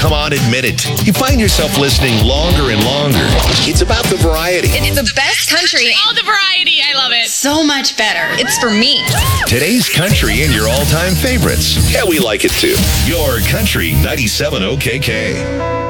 Come on, admit it. You find yourself listening longer and longer. It's about the variety. It's the best country. All the variety. I love it. So much better. It's for me. Today's country and your all-time favorites. Yeah, we like it too. Your Country 97 OKK.